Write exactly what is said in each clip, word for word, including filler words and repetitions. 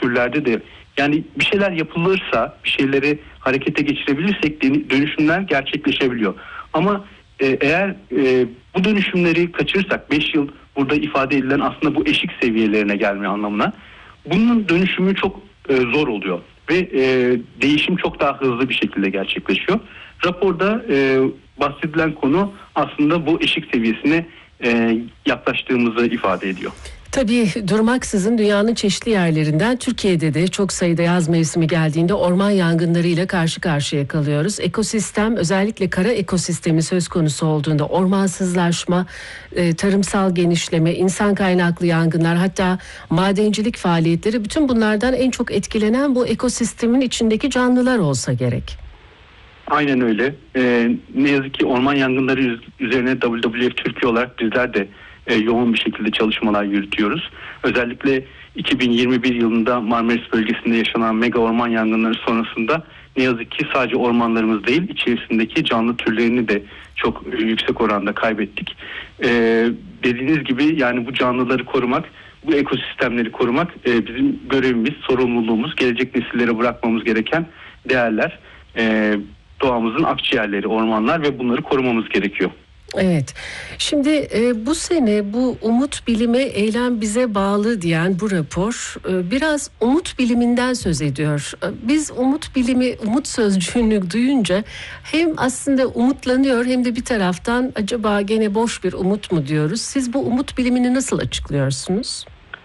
türlerde de yani bir şeyler yapılırsa, bir şeyleri harekete geçirebilirsek dönüşümler gerçekleşebiliyor. Ama e, eğer e, bu dönüşümleri kaçırırsak, beş yıl burada ifade edilen aslında bu eşik seviyelerine gelme anlamına, bunun dönüşümü çok e, zor oluyor ve e, değişim çok daha hızlı bir şekilde gerçekleşiyor. Raporda e, bahsedilen konu aslında bu eşik seviyesine e, yaklaştığımızı ifade ediyor. Tabii durmaksızın dünyanın çeşitli yerlerinden Türkiye'de de çok sayıda yaz mevsimi geldiğinde orman yangınlarıyla karşı karşıya kalıyoruz. Ekosistem, özellikle kara ekosistemi söz konusu olduğunda ormansızlaşma, e, tarımsal genişleme, insan kaynaklı yangınlar, hatta madencilik faaliyetleri, bütün bunlardan en çok etkilenen bu ekosistemin içindeki canlılar olsa gerek. Aynen öyle. Ee, ne yazık ki orman yangınları üzerine W W F Türkiye olarak bizler de e, yoğun bir şekilde çalışmalar yürütüyoruz. Özellikle iki bin yirmi bir yılında Marmaris bölgesinde yaşanan mega orman yangınları sonrasında ne yazık ki sadece ormanlarımız değil, içerisindeki canlı türlerini de çok yüksek oranda kaybettik. Ee, dediğiniz gibi yani bu canlıları korumak, bu ekosistemleri korumak e, bizim görevimiz, sorumluluğumuz, gelecek nesillere bırakmamız gereken değerler. E, doğamızın akciğerleri, ormanlar ve bunları korumamız gerekiyor. Evet. Şimdi e, bu sene bu umut bilime, eylem bize bağlı diyen bu rapor e, biraz umut biliminden söz ediyor. E, biz umut bilimi, umut sözcüğünü duyunca hem aslında umutlanıyor hem de bir taraftan acaba gene boş bir umut mu diyoruz? Siz bu umut bilimini nasıl açıklıyorsunuz?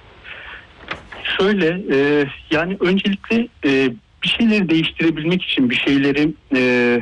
Şöyle e, yani öncelikle e, bir şeyleri değiştirebilmek için, bir şeyleri e,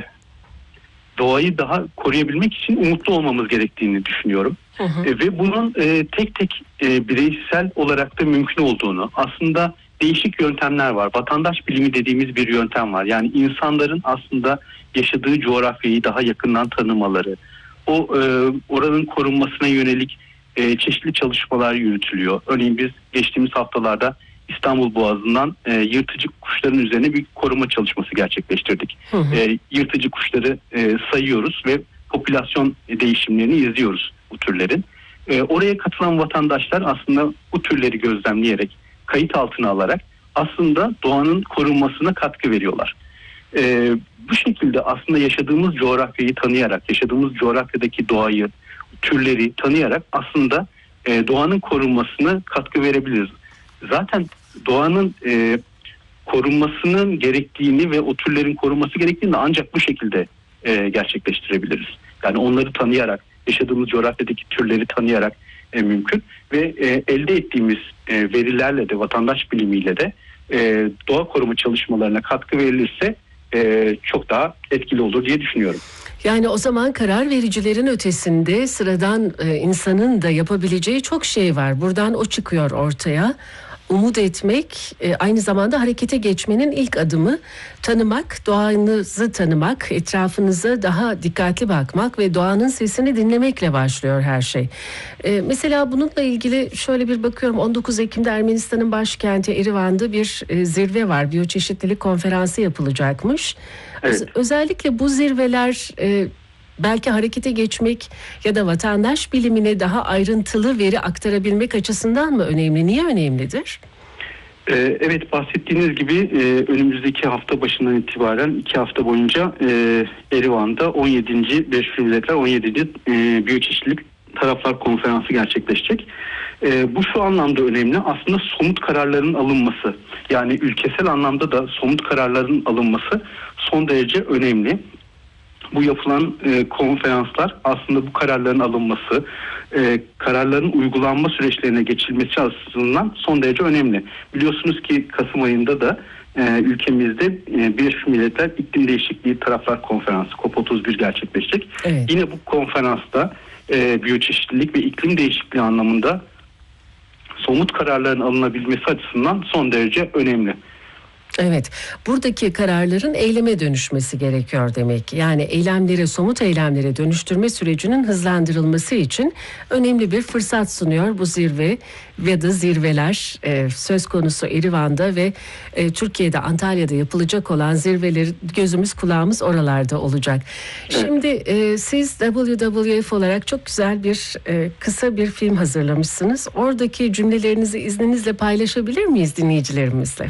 doğayı daha koruyabilmek için umutlu olmamız gerektiğini düşünüyorum. Hı hı. E, ve bunun e, tek tek e, bireysel olarak da mümkün olduğunu, aslında değişik yöntemler var. Vatandaş bilimi dediğimiz bir yöntem var. Yani insanların aslında yaşadığı coğrafyayı daha yakından tanımaları, o e, oranın korunmasına yönelik e, çeşitli çalışmalar yürütülüyor. Örneğin biz geçtiğimiz haftalarda İstanbul Boğazı'ndan e, yırtıcı kuşların üzerine bir koruma çalışması gerçekleştirdik. Hı hı. E, yırtıcı kuşları e, sayıyoruz ve popülasyon değişimlerini izliyoruz bu türlerin. E, oraya katılan vatandaşlar aslında bu türleri gözlemleyerek, kayıt altına alarak aslında doğanın korunmasına katkı veriyorlar. E, bu şekilde aslında yaşadığımız coğrafyayı tanıyarak, yaşadığımız coğrafyadaki doğayı, türleri tanıyarak aslında e, doğanın korunmasına katkı verebiliriz. Zaten doğanın e, korunmasının gerektiğini ve o türlerin korunması gerektiğini de ancak bu şekilde e, gerçekleştirebiliriz. Yani onları tanıyarak, yaşadığımız coğrafyadaki türleri tanıyarak e, mümkün ve e, elde ettiğimiz e, verilerle de, vatandaş bilimiyle de e, doğa koruma çalışmalarına katkı verilirse e, çok daha etkili olur diye düşünüyorum. Yani o zaman karar vericilerin ötesinde sıradan e, insanın da yapabileceği çok şey var. Buradan o çıkıyor ortaya. Umut etmek e, aynı zamanda harekete geçmenin ilk adımı. Tanımak, doğanızı tanımak, etrafınıza daha dikkatli bakmak ve doğanın sesini dinlemekle başlıyor her şey. E, mesela bununla ilgili şöyle bir bakıyorum, on dokuz Ekim'de Ermenistan'ın başkenti Erivan'da bir e, zirve var. Biyoçeşitlilik konferansı yapılacakmış. Evet. Öz- özellikle bu zirveler e, belki harekete geçmek ya da vatandaş bilimine daha ayrıntılı veri aktarabilmek açısından mı önemli? Niye önemlidir? Ee, evet, bahsettiğiniz gibi e, önümüzdeki hafta başından itibaren iki hafta boyunca e, Erivan'da on yedinci Birleşmiş Milletler on yedinci E, Biyoçeşitlilik Taraflar Konferansı gerçekleşecek. E, bu şu anlamda önemli. Aslında somut kararların alınması, yani ülkesel anlamda da somut kararların alınması son derece önemli. Bu yapılan e, konferanslar aslında bu kararların alınması, e, kararların uygulanma süreçlerine geçilmesi açısından son derece önemli. Biliyorsunuz ki Kasım ayında da e, ülkemizde e, Birleşmiş Milletler İklim Değişikliği Taraflar Konferansı COP otuz bir gerçekleşecek. Evet. Yine bu konferansta e, biyoçeşitlilik ve iklim değişikliği anlamında somut kararların alınabilmesi açısından son derece önemli. Evet, buradaki kararların eyleme dönüşmesi gerekiyor demek. Yani eylemleri, somut eylemlere dönüştürme sürecinin hızlandırılması için önemli bir fırsat sunuyor bu zirve ya da zirveler. E, söz konusu Erivan'da ve e, Türkiye'de, Antalya'da yapılacak olan zirveleri gözümüz kulağımız oralarda olacak. Şimdi e, siz W W F olarak çok güzel bir e, kısa bir film hazırlamışsınız. Oradaki cümlelerinizi izninizle paylaşabilir miyiz dinleyicilerimizle?